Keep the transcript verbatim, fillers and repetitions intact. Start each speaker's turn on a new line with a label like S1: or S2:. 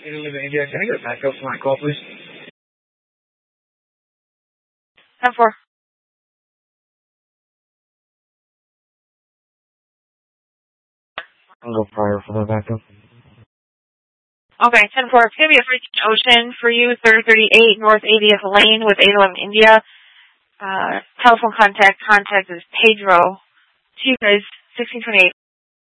S1: eight eleven India, can I get backup for my call, please?
S2: ten four.
S1: I'll go prior for the backup.
S2: Okay, ten four. It's going to be a freaking ocean for you, thirty thirty-eight North eightieth Lane with eight eleven India. Uh, telephone contact, contact is Pedro. To you guys, sixteen twenty-eight.